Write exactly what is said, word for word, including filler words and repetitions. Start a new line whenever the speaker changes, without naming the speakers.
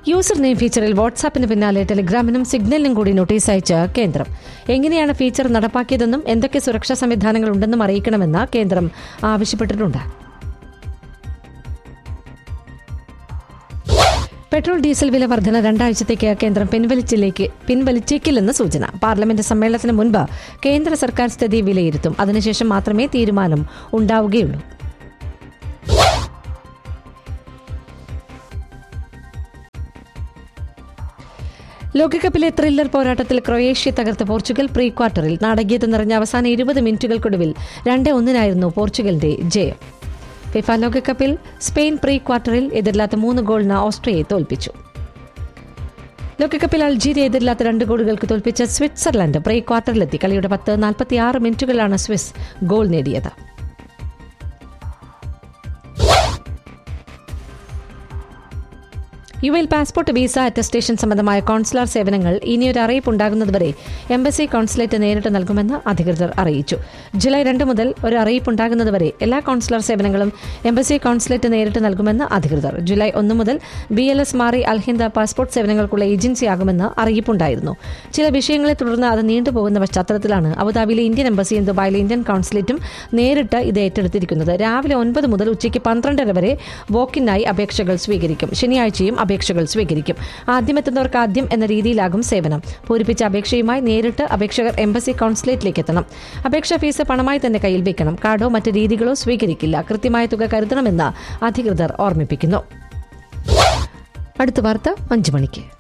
User name ഫീച്ചറിൽ വാട്സാപ്പിന് പിന്നാലെ ടെലിഗ്രാമിനും സിഗ്നലിനും കൂടി notice അയച്ച കേന്ദ്രം. എങ്ങനെയാണ് ഫീച്ചർ നടപ്പാക്കിയതെന്നും എന്തൊക്കെ സുരക്ഷാ സംവിധാനങ്ങൾ ഉണ്ടെന്നും അറിയിക്കണമെന്ന് കേന്ദ്രം ആവശ്യപ്പെട്ടിട്ടുണ്ട്. പെട്രോൾ ഡീസൽ വില വർധന രണ്ടാഴ്ചത്തേക്ക് കേന്ദ്രം പിൻവലിച്ചിലേക്ക് പിൻവലിച്ചേക്കില്ലെന്ന് സൂചന. പാർലമെന്റ് സമ്മേളനത്തിന് മുൻപ് കേന്ദ്ര സർക്കാർ സ്ഥിതി വിലയിരുത്തും. അതിനുശേഷം മാത്രമേ തീരുമാനം ഉണ്ടാവുകയുള്ളൂ. ലോകകപ്പിലെ ത്രില്ലർ പോരാട്ടത്തിൽ ക്രൊയേഷ്യ തകർത്ത് പോർച്ചുഗൽ. പ്രീ ക്വാർട്ടറിൽ നാടകീയത നിറഞ്ഞ അവസാന ഇരുപത് മിനിറ്റുകൾക്കൊടുവിൽ രണ്ട് ഒന്നിനായിരുന്നു പോർച്ചുഗലിന്റെ ജയം. ഫിഫ ലോകകപ്പിൽ സ്പെയിൻ പ്രീ ക്വാർട്ടറിൽ എതിരില്ലാത്ത മൂന്ന് ഗോളിന് ഓസ്ട്രിയയെ തോൽപ്പിച്ചു. ലോകകപ്പിൽ അൾജീരിയ എതിരില്ലാത്ത രണ്ട് ഗോളുകൾക്ക് തോൽപ്പിച്ച സ്വിറ്റ്സർലൻഡ് പ്രീ ക്വാർട്ടറിലെത്തി. കളിയുടെ പത്ത് നാൽപ്പത്തിയാറ് മിനിറ്റുകളിലാണ് സ്വിസ് ഗോൾ നേടിയത്. U L passport, visa, attestation സംബന്ധമായ കോൺസുലാർ സേവനങ്ങൾ ഇനിയൊരു അറിയിപ്പ് ഉണ്ടാകുന്നതുവരെ എംബസി കോൺസുലേറ്റ് നേരിട്ട് നൽകുമെന്ന് അധികൃതർ അറിയിച്ചു. ജൂലൈ രണ്ട് മുതൽ ഒരു അറിയിപ്പ് ഉണ്ടാകുന്നതുവരെ എല്ലാ കോൺസുലാർ സേവനങ്ങളും എംബസി കോൺസുലേറ്റ് നേരിട്ട് നൽകുമെന്ന് അധികൃതർ. ജൂലൈ ഒന്ന് മുതൽ ബി എൽ എസ് മാറി അൽഹിന്ദ പാസ്പോർട്ട് സേവനങ്ങൾക്കുള്ള ഏജൻസിയാകുമെന്ന് അറിയിപ്പുണ്ടായിരുന്നു. ചില വിഷയങ്ങളെ തുടർന്ന് അത് നീണ്ടുപോകുന്ന പശ്ചാത്തലത്തിലാണ് അബുദാബിയിലെ ഇന്ത്യൻ എംബസിയും ദുബായിലെ ഇന്ത്യൻ കോൺസുലേറ്റും നേരിട്ട് ഇത് ഏറ്റെടുത്തിരിക്കുന്നത്. രാവിലെ ഒൻപത് മുതൽ ഉച്ചയ്ക്ക് പന്ത്രണ്ടര വരെ വോക്കിനായി അപേക്ഷകൾ സ്വീകരിക്കും. ശനിയാഴ്ചയും അപേക്ഷകൾ സ്വീകരിക്കും. ആദ്യമെത്തുന്നവർക്ക് ആദ്യം എന്ന രീതിയിലാകും സേവനം. പൂരിപ്പിച്ച അപേക്ഷയുമായി നേരിട്ട് അപേക്ഷകർ എംബസി കോൺസുലേറ്റിലേക്ക് എത്തണം. അപേക്ഷാ ഫീസ് പണമായി തന്നെ കയ്യിൽ വെക്കണം. കാർഡോ മറ്റ് രീതികളോ സ്വീകരിക്കില്ല. കൃത്യമായ തുക കരുതണമെന്ന് അധികൃതർ ഓർമ്മിപ്പിക്കുന്നു. അടുത്ത വാർത്ത അഞ്ചു മണിക്ക്.